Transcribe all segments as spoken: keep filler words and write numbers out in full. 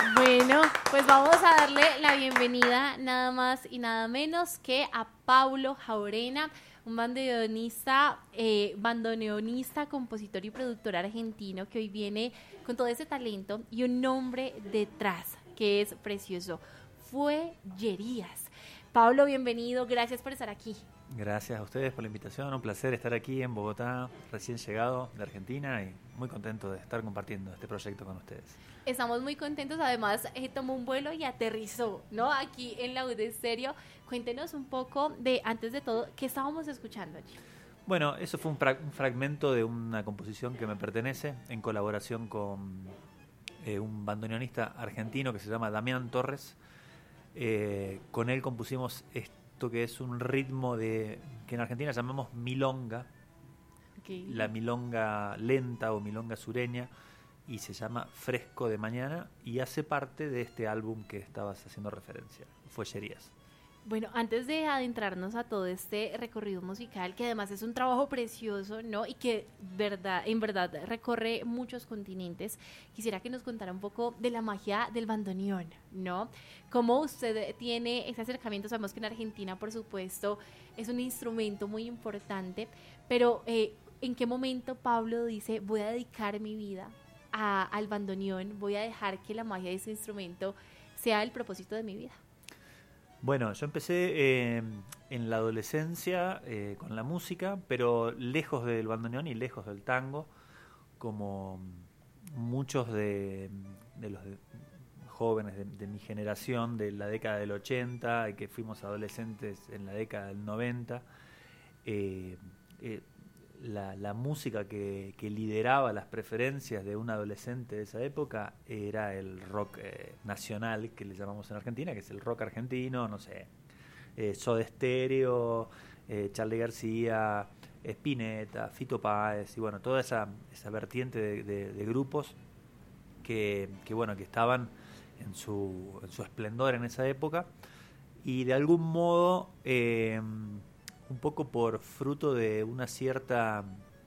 Bueno, pues vamos a darle la bienvenida nada más y nada menos que a Paulo Jaurena, un bandoneonista, eh, bandoneonista, compositor y productor argentino que hoy viene con todo ese talento y un nombre detrás que es precioso, Fuellerías. Pablo, bienvenido, gracias por estar aquí. Gracias a ustedes por la invitación, un placer estar aquí en Bogotá, recién llegado de Argentina y muy contento de estar compartiendo este proyecto con ustedes. Estamos muy contentos, además eh, tomó un vuelo y aterrizó, ¿no? Aquí en la U D Estéreo. Cuéntenos un poco de, antes de todo, ¿qué estábamos escuchando allí? Bueno, eso fue un, fra- un fragmento de una composición que me pertenece en colaboración con eh, un bandoneonista argentino que se llama Damián Torres. Eh, con él compusimos esto que es un ritmo de que en Argentina llamamos milonga, Okay. la milonga lenta o milonga sureña, y se llama Fresco de Mañana y hace parte de este álbum que estabas haciendo referencia, Fuellerías. Bueno, antes de adentrarnos a todo este recorrido musical, que además es un trabajo precioso, ¿no? Y que verdad, en verdad recorre muchos continentes, quisiera que nos contara un poco de la magia del bandoneón, ¿no? Cómo usted tiene ese acercamiento, sabemos que en Argentina, por supuesto, es un instrumento muy importante, pero eh, ¿en qué momento Pablo dice, voy a dedicar mi vida a, al bandoneón, voy a dejar que la magia de ese instrumento sea el propósito de mi vida? Bueno, yo empecé eh, en la adolescencia eh, con la música, pero lejos del bandoneón y lejos del tango, como muchos de, de los de, jóvenes de, de mi generación de la década del ochenta, y que fuimos adolescentes en la década del noventa. Eh, eh, la, la música que, que lideraba las preferencias de un adolescente de esa época era el rock eh, nacional, que le llamamos en Argentina, que es el rock argentino, no sé, eh, Soda Stereo, eh, Charly García, Spinetta, Fito Páez, y bueno, toda esa, esa vertiente de, de, de grupos que, que, bueno, que estaban en su, en su esplendor en esa época, y de algún modo... Eh, un poco por fruto de una cierta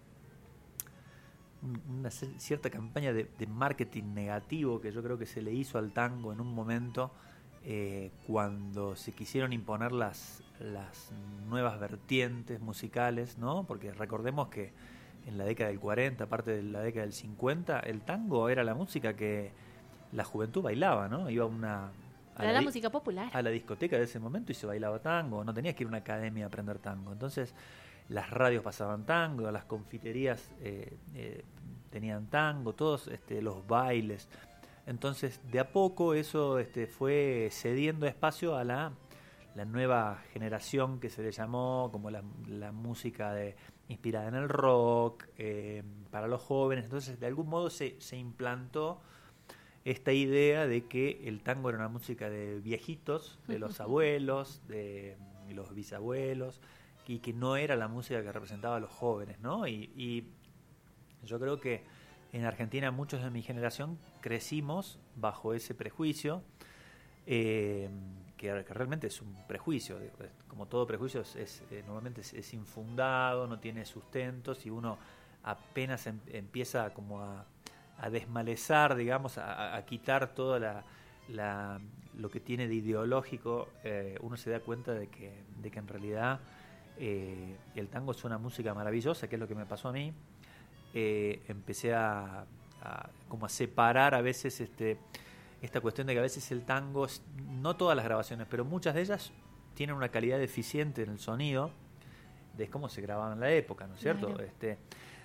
una cierta campaña de, de marketing negativo que yo creo que se le hizo al tango en un momento eh, cuando se quisieron imponer las, las nuevas vertientes musicales, ¿no? Porque recordemos que en la década del cuarenta, aparte de la década del cincuenta, el tango era la música que la juventud bailaba, ¿no? Iba a una... A Era la, la música popular. A la discoteca de ese momento y se bailaba tango, no tenías que ir a una academia a aprender tango. Entonces las radios pasaban tango, las confiterías eh, eh, tenían tango, todos este, los bailes. Entonces de a poco eso este, fue cediendo espacio a la, la nueva generación que se le llamó como la, la música de, inspirada en el rock, eh, para los jóvenes. Entonces de algún modo se, se implantó esta idea de que el tango era una música de viejitos, de los abuelos, de los bisabuelos, y que no era la música que representaba a los jóvenes, ¿no? Y, y yo creo que en Argentina muchos de mi generación crecimos bajo ese prejuicio, eh, que, que realmente es un prejuicio, como todo prejuicio es, es eh, normalmente es, es infundado, no tiene sustentos, y uno apenas em, empieza como a a desmalezar, digamos, a, a quitar todo la, la, lo que tiene de ideológico, eh, uno se da cuenta de que, de que en realidad eh, el tango es una música maravillosa, que es lo que me pasó a mí. Eh, empecé a, a, como a separar a veces este, esta cuestión de que a veces el tango, no todas las grabaciones, pero muchas de ellas tienen una calidad deficiente en el sonido de cómo se grababa en la época, ¿no es cierto? Claro. Este,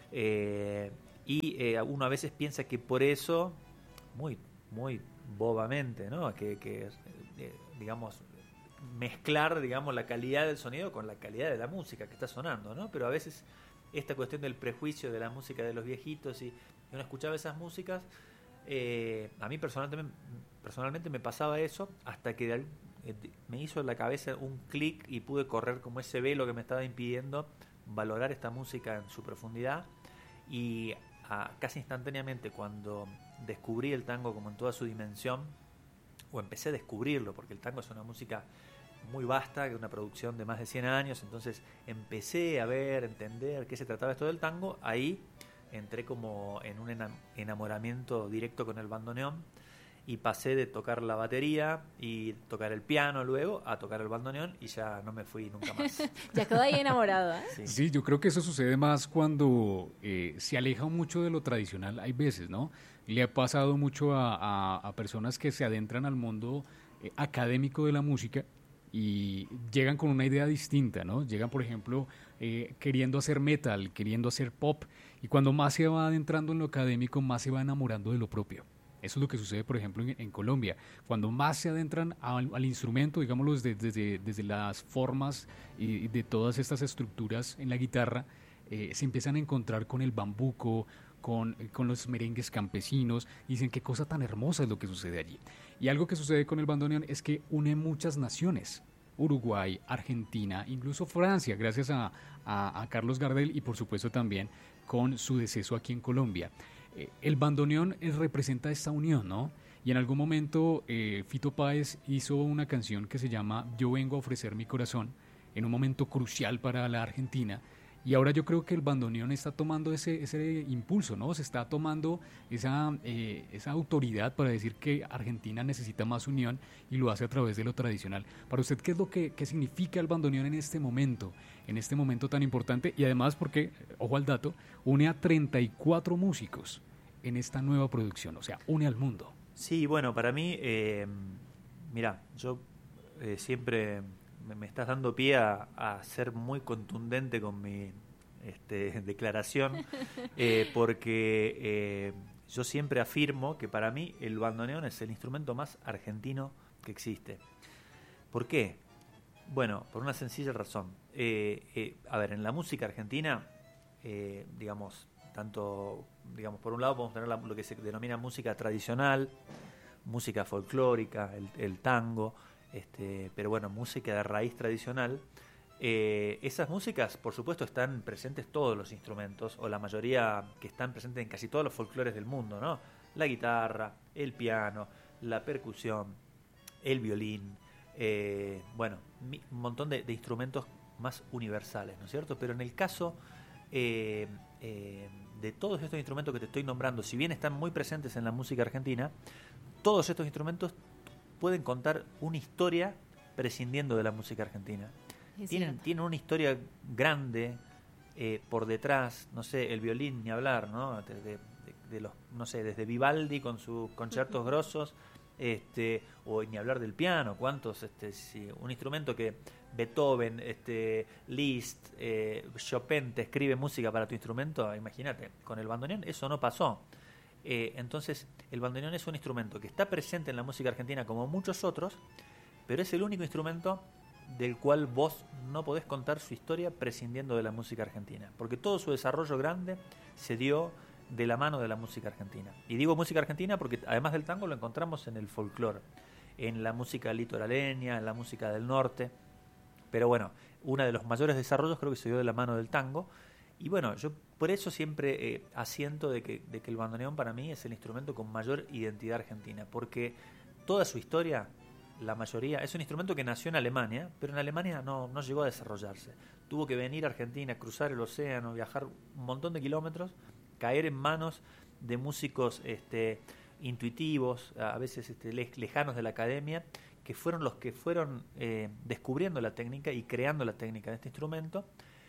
eh, y eh, uno a veces piensa que por eso, muy muy bobamente, ¿no? Que, que eh, digamos, mezclar, digamos, la calidad del sonido con la calidad de la música que está sonando, ¿no? Pero a veces esta cuestión del prejuicio de la música de los viejitos, y uno escuchaba esas músicas, eh, a mí personalmente, personalmente me pasaba eso, hasta que eh, me hizo en la cabeza un clic y pude correr como ese velo que me estaba impidiendo valorar esta música en su profundidad. Y a, casi instantáneamente, cuando descubrí el tango como en toda su dimensión, o empecé a descubrirlo, porque el tango es una música muy vasta, que es una producción de más de cien años, entonces empecé a ver, entender qué se trataba esto del tango. Ahí entré como en un enamoramiento directo con el bandoneón, y pasé de tocar la batería y tocar el piano luego a tocar el bandoneón y ya no me fui nunca más. Ya quedó ahí enamorado, ¿eh? Sí. Sí, yo creo que eso sucede más cuando eh, se aleja mucho de lo tradicional, hay veces, ¿no? Le ha pasado mucho a, a, a personas que se adentran al mundo eh, académico de la música y llegan con una idea distinta, ¿no? Llegan, por ejemplo, eh, queriendo hacer metal, queriendo hacer pop, y cuando más se va adentrando en lo académico, más se va enamorando de lo propio. Eso es lo que sucede, por ejemplo, en, en Colombia. Cuando más se adentran al, al instrumento, digámoslo, desde, desde, desde las formas y, y de todas estas estructuras en la guitarra, eh, se empiezan a encontrar con el bambuco, con, con los merengues campesinos, y dicen qué cosa tan hermosa es lo que sucede allí. Y algo que sucede con el bandoneón es que une muchas naciones. Uruguay, Argentina, incluso Francia, gracias a, a, a Carlos Gardel, y por supuesto también con su deceso aquí en Colombia. Eh, el bandoneón eh, representa esta unión, ¿no? Y en algún momento eh, Fito Páez hizo una canción que se llama Yo vengo a ofrecer mi corazón, en un momento crucial para la Argentina. Y ahora yo creo que el bandoneón está tomando ese, ese impulso, ¿no? Se está tomando esa, eh, esa autoridad para decir que Argentina necesita más unión y lo hace a través de lo tradicional. Para usted, ¿qué es lo que qué significa el bandoneón en este momento? En este momento tan importante, y además porque, ojo al dato, une a treinta y cuatro músicos en esta nueva producción, o sea, une al mundo. Sí, bueno, para mí, eh, mira, yo eh, siempre... me estás dando pie a, a ser muy contundente con mi este, declaración, eh, porque eh, yo siempre afirmo que para mí el bandoneón es el instrumento más argentino que existe. ¿Por qué? Bueno, por una sencilla razón. Eh, eh, a ver, en la música argentina, eh, digamos, tanto, digamos, por un lado podemos tener la, lo que se denomina música tradicional, música folclórica, el, el tango. Este, pero bueno, música de raíz tradicional. Eh, esas músicas, por supuesto, están presentes todos los instrumentos, o la mayoría que están presentes en casi todos los folclores del mundo, ¿no? La guitarra, el piano, la percusión, el violín, eh, bueno, mi, un montón de, de instrumentos más universales, ¿no es cierto? Pero en el caso eh, eh, de todos estos instrumentos que te estoy nombrando, si bien están muy presentes en la música argentina, todos estos instrumentos pueden contar una historia prescindiendo de la música argentina. Tienen, tienen una historia grande eh, por detrás, no sé, el violín ni hablar, ¿no? De, de, de los, no sé, desde Vivaldi con sus conciertos grosos, este, o ni hablar del piano, cuántos, este, si un instrumento que Beethoven, este, Liszt, eh, Chopin te escribe música para tu instrumento, imagínate, con el bandoneón eso no pasó. Eh, entonces, el bandoneón es un instrumento que está presente en la música argentina como muchos otros, pero es el único instrumento del cual vos no podés contar su historia prescindiendo de la música argentina, porque todo su desarrollo grande se dio de la mano de la música argentina. Y digo música argentina porque además del tango lo encontramos en el folclore, en la música litoraleña, en la música del norte, pero bueno, uno de los mayores desarrollos creo que se dio de la mano del tango. Y bueno, yo por eso siempre eh, asiento de que, de que el bandoneón para mí es el instrumento con mayor identidad argentina, porque toda su historia, la mayoría, es un instrumento que nació en Alemania, pero en Alemania no, no llegó a desarrollarse. Tuvo que venir a Argentina, cruzar el océano, viajar un montón de kilómetros, caer en manos de músicos este, intuitivos, a veces este, lejanos de la academia, que fueron los que fueron eh, descubriendo la técnica y creando la técnica de este instrumento,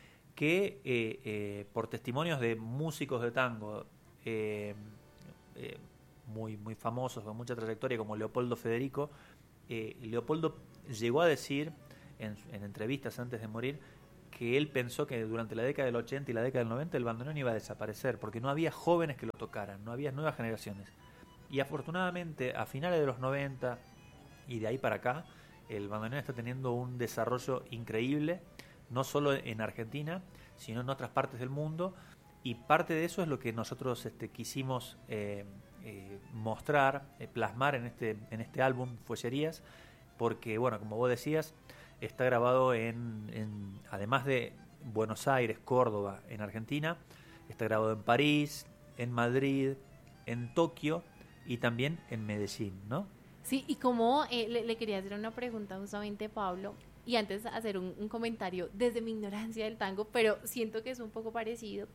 que eh, eh, por testimonios de músicos de tango eh, eh, muy, muy famosos, con mucha trayectoria, como Leopoldo Federico, eh, Leopoldo llegó a decir en, en entrevistas antes de morir que él pensó que durante la década del ochenta y la década del noventa el bandoneón iba a desaparecer, porque no había jóvenes que lo tocaran, no había nuevas generaciones. Y afortunadamente a finales de los noventa y de ahí para acá, el bandoneón está teniendo un desarrollo increíble, no solo en Argentina, sino en otras partes del mundo, y parte de eso es lo que nosotros este, quisimos eh, eh, mostrar, eh, plasmar en este, en este álbum, Fuellerías, porque, bueno, como vos decías, está grabado en, en, además de Buenos Aires, Córdoba, en Argentina, está grabado en París, en Madrid, en Tokio y también en Medellín, ¿no? Sí, y como eh, le, le quería hacer una pregunta justamente, Pablo, y antes hacer un, un comentario desde mi ignorancia del tango, pero siento que es un poco parecido.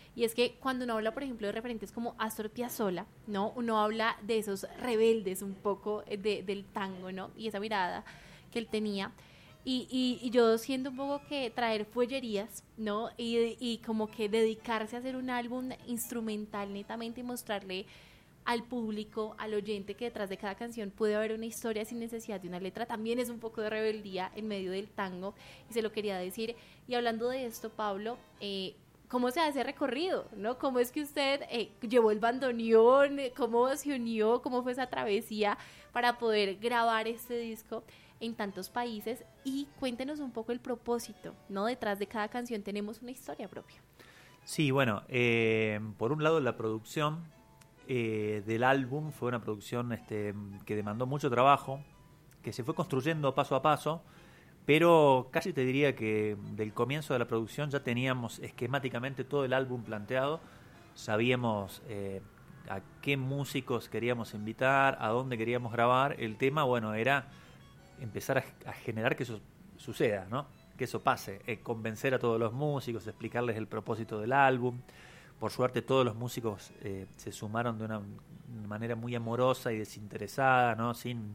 y es que cuando uno habla, por ejemplo, de referentes como Astor Piazzolla, ¿no? Uno habla de esos rebeldes un poco de, del tango, ¿no? Y esa mirada que él tenía. Y, y, y yo siento un poco que traer fuellerías, ¿no? Y, y como que dedicarse a hacer un álbum instrumental netamente y mostrarle al público, al oyente, que detrás de cada canción puede haber una historia sin necesidad de una letra, también es un poco de rebeldía en medio del tango, y se lo quería decir. Y hablando de esto, Pablo, eh, ¿cómo se hace ese recorrido? ¿No? ¿Cómo es que usted eh, llevó el bandoneón? ¿Cómo se unió? ¿Cómo fue esa travesía para poder grabar este disco en tantos países? Y cuéntenos un poco el propósito, ¿no? Detrás de cada canción tenemos una historia propia. Sí, bueno, eh, por un lado la producción eh, del álbum fue una producción este, que demandó mucho trabajo, que se fue construyendo paso a paso, pero casi te diría que del comienzo de la producción ya teníamos esquemáticamente todo el álbum planteado, sabíamos eh, a qué músicos queríamos invitar, a dónde queríamos grabar. El tema, bueno, era empezar a, a generar que eso suceda, ¿no? Que eso pase, eh, convencer a todos los músicos, explicarles el propósito del álbum. Por suerte todos los músicos eh, se sumaron de una manera muy amorosa y desinteresada, ¿no? Sin,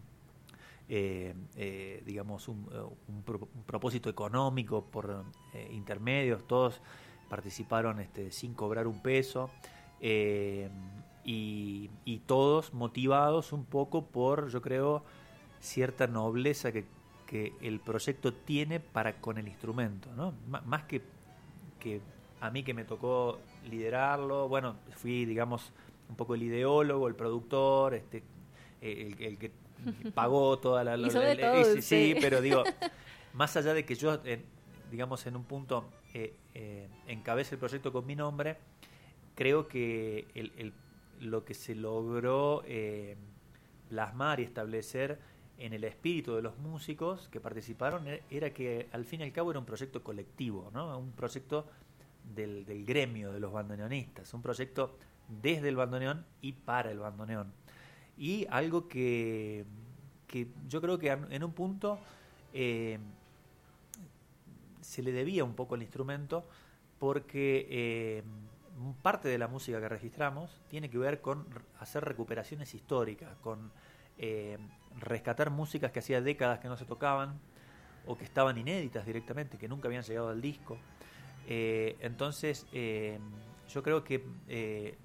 eh, eh, digamos, un, un, pro, un propósito económico por eh, intermedios. Todos participaron este, sin cobrar un peso eh, y, y todos motivados un poco por, yo creo, cierta nobleza que, que el proyecto tiene para con el instrumento, ¿no? M- más que, que a mí que me tocó liderarlo, bueno, fui, digamos, un poco el ideólogo, el productor, este, el, el que pagó toda la... Hizo la, de la, todo, sí, sí, sí, pero digo, más allá de que yo, eh, digamos, en un punto eh, eh, encabece el proyecto con mi nombre, creo que el, el, lo que se logró eh, plasmar y establecer en el espíritu de los músicos que participaron era que al fin y al cabo era un proyecto colectivo, ¿no? Un proyecto del, del gremio de los bandoneonistas, un proyecto desde el bandoneón y para el bandoneón. Y algo que, que yo creo que en un punto eh, se le debía un poco al instrumento, porque eh, parte de la música que registramos tiene que ver con hacer recuperaciones históricas, con eh, rescatar músicas que hacía décadas que no se tocaban o que estaban inéditas directamente, que nunca habían llegado al disco. Eh, entonces eh, yo creo que eh,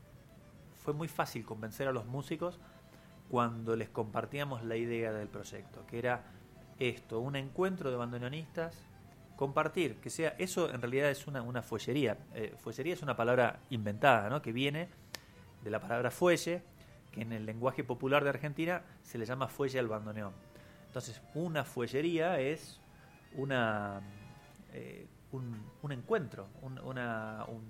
fue muy fácil convencer a los músicos cuando les compartíamos la idea del proyecto, que era esto, un encuentro de bandoneonistas, compartir, que sea, eso en realidad es una, una fuellería. Eh, fuellería es una palabra inventada, ¿no? Que viene de la palabra fuelle, que en el lenguaje popular de Argentina se le llama fuelle al bandoneón. Entonces, una fuellería es una eh, un, un encuentro, un, una, un,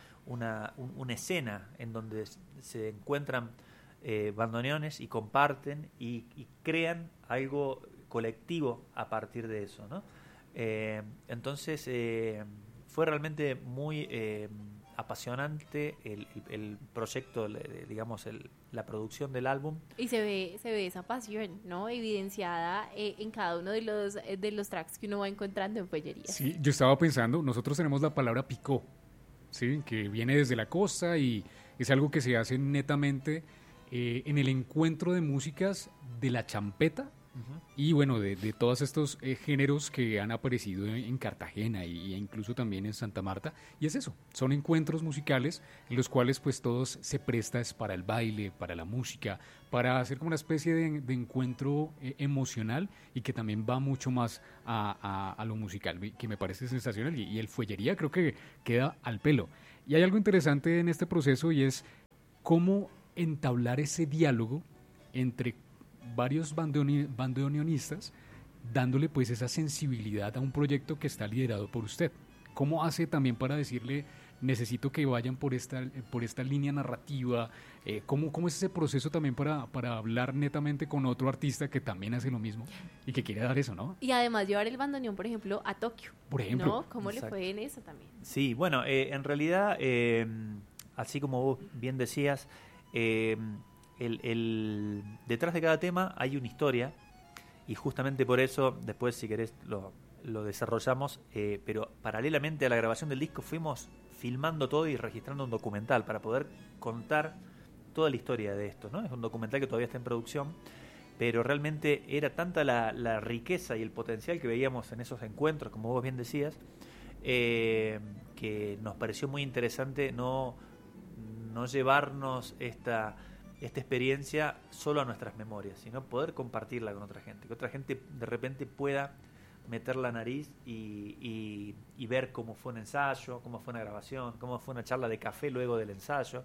una, un, una escena en donde se encuentran eh, bandoneones y comparten y, y crean algo colectivo a partir de eso, ¿no? Eh, entonces, eh, fue realmente muy eh, apasionante el, el, el proyecto, digamos, el, la producción del álbum. Y se ve se ve esa pasión, ¿no? Evidenciada eh, en cada uno de los eh, de los tracks que uno va encontrando en Fuellerías. Sí, yo estaba pensando, nosotros tenemos la palabra picó, ¿sí? Que viene desde la costa y es algo que se hace netamente eh, en el encuentro de músicas de la champeta. Uh-huh. Y bueno, de, de todos estos eh, géneros que han aparecido en, en Cartagena y, e incluso también en Santa Marta, y es eso, son encuentros musicales en los cuales pues todos se presta es para el baile, para la música, para hacer como una especie de, de encuentro eh, emocional y que también va mucho más a, a, a lo musical, que me parece sensacional, y, y el Fuellería creo que queda al pelo. Y hay algo interesante en este proceso y es cómo entablar ese diálogo entre varios bandoneonistas, dándole pues esa sensibilidad a un proyecto que está liderado por usted. ¿Cómo hace también para decirle, necesito que vayan por esta, por esta línea narrativa? Eh, ¿cómo, ¿Cómo es ese proceso también para, para hablar netamente con otro artista que también hace lo mismo y que quiere dar eso, ¿no? Y además llevar el bandoneón, por ejemplo, a Tokio. Por ejemplo. ¿No? ¿Cómo Exacto. le fue en eso también? Sí, bueno, eh, en realidad, eh, así como vos bien decías, eh, El, el, detrás de cada tema hay una historia, y justamente por eso, después si querés lo, lo desarrollamos, eh, pero paralelamente a la grabación del disco fuimos filmando todo y registrando un documental para poder contar toda la historia de esto, ¿no? Es un documental que todavía está en producción, pero realmente era tanta la, la riqueza y el potencial que veíamos en esos encuentros, como vos bien decías, eh, que nos pareció muy interesante no, no llevarnos esta, esta experiencia solo a nuestras memorias, sino poder compartirla con otra gente, que otra gente de repente pueda meter la nariz y, y, y ver cómo fue un ensayo, cómo fue una grabación, cómo fue una charla de café luego del ensayo.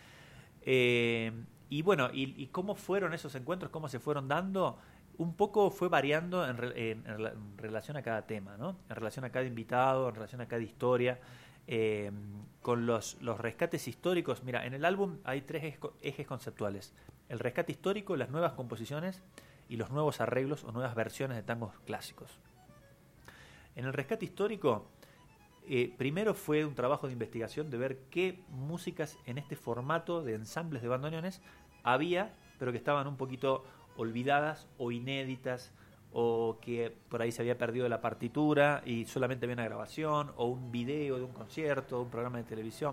Eh, y bueno, y, y cómo fueron esos encuentros, cómo se fueron dando, un poco fue variando en, re, en, en relación a cada tema, ¿no? En relación a cada invitado, en relación a cada historia. Eh, con los, los rescates históricos, mira, en el álbum hay tres ejes conceptuales: el rescate histórico, las nuevas composiciones y los nuevos arreglos o nuevas versiones de tangos clásicos. En el rescate histórico, eh, primero fue un trabajo de investigación de ver qué músicas en este formato de ensambles de bandoneones había, pero que estaban un poquito olvidadas o inéditas, o que por ahí se había perdido la partitura y solamente había una grabación, o un video de un concierto, un programa de televisión.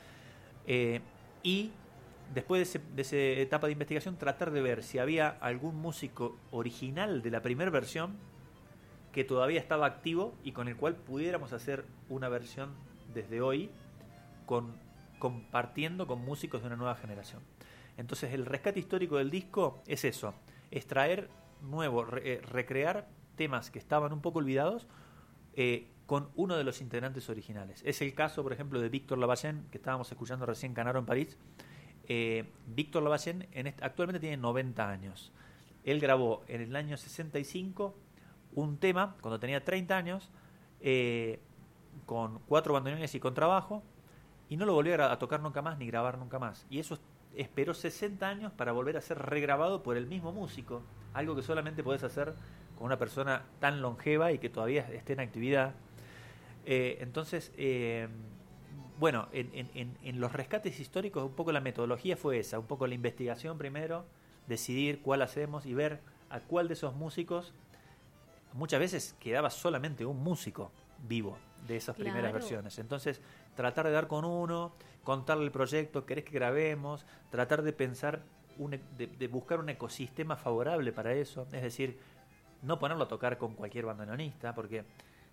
Eh, y después de, ese, de esa etapa de investigación, tratar de ver si había algún músico original de la primera versión que todavía estaba activo y con el cual pudiéramos hacer una versión desde hoy, con, compartiendo con músicos de una nueva generación. Entonces el rescate histórico del disco es eso, es traer nuevo, re, eh, recrear temas que estaban un poco olvidados eh, con uno de los integrantes originales. Es el caso, por ejemplo, de Víctor Lavallén, que estábamos escuchando recién, Canaro en París. Eh, Víctor Lavallén en este, actualmente tiene noventa años. Él grabó en el año sesenta y cinco un tema, cuando tenía treinta años, eh, con cuatro bandoneones y contrabajo, y no lo volvió a, a tocar nunca más, ni grabar nunca más. Y eso esperó sesenta años para volver a ser regrabado por el mismo músico, algo que solamente podés hacer con una persona tan longeva y que todavía esté en actividad. Eh, entonces, eh, bueno, en, en, en los rescates históricos un poco la metodología fue esa, un poco la investigación primero, decidir cuál hacemos y ver a cuál de esos músicos. Muchas veces quedaba solamente un músico vivo de esas primeras Claro. versiones. Entonces, tratar de dar con uno, contarle el proyecto, querés que grabemos, tratar de pensar, un, de, de buscar un ecosistema favorable para eso. Es decir, no ponerlo a tocar con cualquier bandoneonista, porque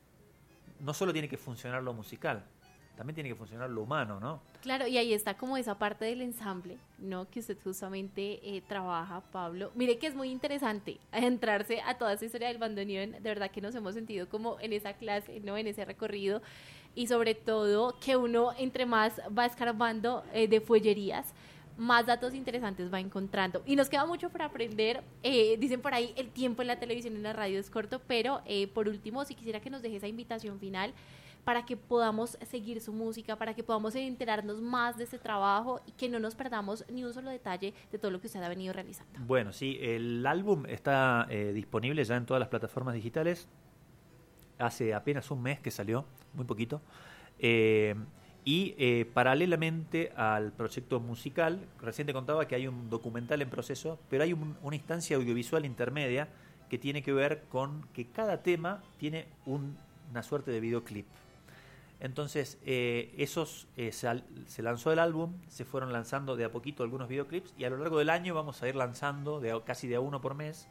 no solo tiene que funcionar lo musical, también tiene que funcionar lo humano, ¿no? Claro, y ahí está como esa parte del ensamble, ¿no? Que usted justamente eh, trabaja, Pablo. Mire que es muy interesante adentrarse a toda esa historia del bandoneón. De verdad que nos hemos sentido como en esa clase, ¿no? En ese recorrido. Y sobre todo que uno, entre más va escarbando eh, de fuellerías, más datos interesantes va encontrando. Y nos queda mucho por aprender. Eh, dicen por ahí, el tiempo en la televisión y en la radio es corto, pero eh, por último, si quisiera que nos deje esa invitación final para que podamos seguir su música, para que podamos enterarnos más de ese trabajo y que no nos perdamos ni un solo detalle de todo lo que usted ha venido realizando. Bueno, sí, el álbum está eh, disponible ya en todas las plataformas digitales. Hace apenas un mes que salió, muy poquito. Eh, y eh, paralelamente al proyecto musical, recién te contaba que hay un documental en proceso, pero hay un, una instancia audiovisual intermedia que tiene que ver con que cada tema tiene un, una suerte de videoclip. Entonces, eh, esos eh, se, al, se lanzó el álbum, se fueron lanzando de a poquito algunos videoclips y a lo largo del año vamos a ir lanzando de a, casi de a uno por mes.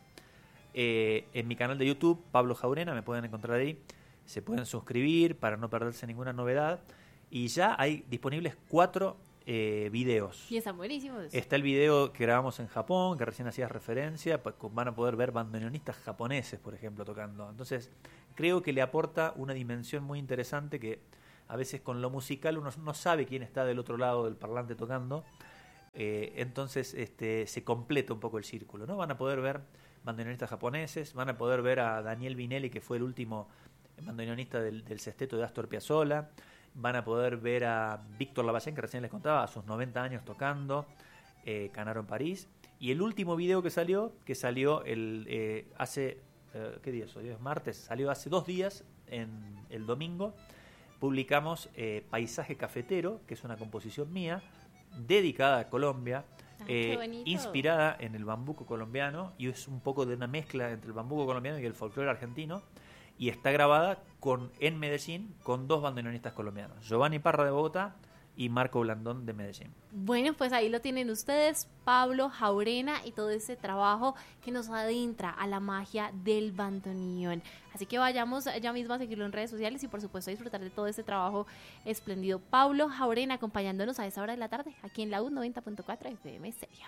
Eh, en mi canal de YouTube, Pablo Jaurena, me pueden encontrar ahí. Se pueden suscribir para no perderse ninguna novedad. Y ya hay disponibles cuatro eh, videos. Y están buenísimos. Está el video que grabamos en Japón, que recién hacías referencia. Van a poder ver bandoneonistas japoneses, por ejemplo, tocando. Entonces, creo que le aporta una dimensión muy interesante que a veces con lo musical uno no sabe quién está del otro lado del parlante tocando. Eh, entonces este, se completa un poco el círculo, ¿no? Van a poder ver bandoneonistas japoneses, van a poder ver a Daniel Vinelli, que fue el último bandoneonista del, del sexteto de Astor Piazzolla. Van a poder ver a Víctor Lavallén, que recién les contaba, a sus noventa años tocando, eh, Canaro en París. Y el último video que salió, que salió el eh, hace, eh, ¿qué día es hoy? Es martes, salió hace dos días, en el domingo, publicamos eh, Paisaje Cafetero, que es una composición mía, dedicada a Colombia, Ah, eh, qué bonito. inspirada en el bambuco colombiano, y es un poco de una mezcla entre el bambuco colombiano y el folclore argentino. y está grabada con en Medellín con dos bandoneonistas colombianos, Giovanni Parra de Bogotá y Marco Blandón de Medellín. Bueno, pues ahí lo tienen ustedes, Pablo Jaurena, y todo ese trabajo que nos adentra a la magia del bandoneón. Así que vayamos ya mismo a seguirlo en redes sociales y por supuesto a disfrutar de todo ese trabajo espléndido. Pablo Jaurena acompañándonos a esa hora de la tarde aquí en la U noventa punto cuatro F M Stereo.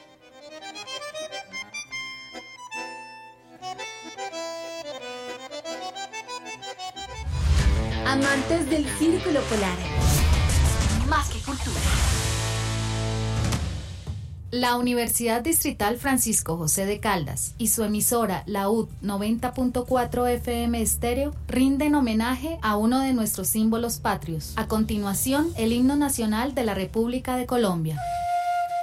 Amantes del Círculo Polar, más que cultura. La Universidad Distrital Francisco José de Caldas y su emisora, la U noventa punto cuatro F M Stereo, rinden homenaje a uno de nuestros símbolos patrios. A continuación, el himno nacional de la República de Colombia.